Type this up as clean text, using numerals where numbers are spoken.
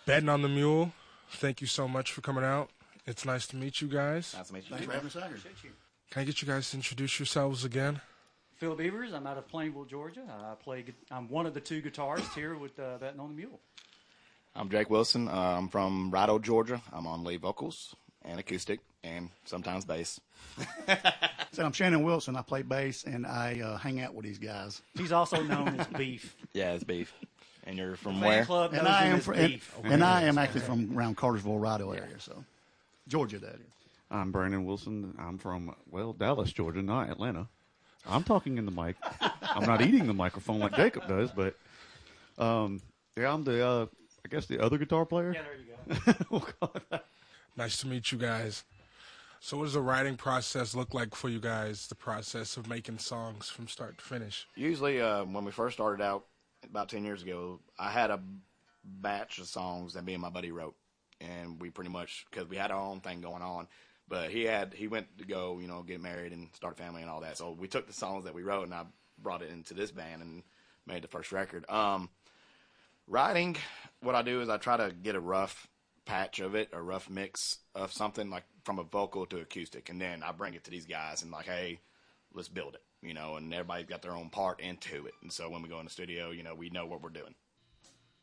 Betting on the Mule, thank you so much for coming out. It's nice to meet you guys. Nice to meet you. Thanks for having us out here. Can I get you guys to introduce yourselves again? Phil Beavers. I'm out of Plainville, Georgia. I'm one of the two guitarists here with Betting on the Mule. I'm Jake Wilson. I'm from Rideau, Georgia. I'm on lead vocals and acoustic and sometimes bass. So I'm Shannon Wilson. I play bass, and I hang out with these guys. He's also known as Beef. Yeah, it's Beef. And you're from Fan where? club knows And I him am as fr- Beef. and I am actually from around Cartersville, Rideau area, so Georgia, that is. I'm Brandon Wilson. I'm from, Dallas, Georgia, not Atlanta. I'm talking in the mic. I'm not eating the microphone like Jacob does, but, I'm the, I guess the other guitar player. Yeah, there you go. Oh, God. Nice to meet you guys. So what does the writing process look like for you guys, the process of making songs from start to finish? Usually when we first started out about 10 years ago, I had a batch of songs that me and my buddy wrote. And we pretty much, because we had our own thing going on, but he went to go, get married and start a family and all that. So we took the songs that we wrote and I brought it into this band and made the first record. Writing, what I do is I try to get a rough patch of it, a rough mix of something like from a vocal to acoustic. And then I bring it to these guys and like, hey, let's build it, and everybody's got their own part into it. And so when we go in the studio, we know what we're doing.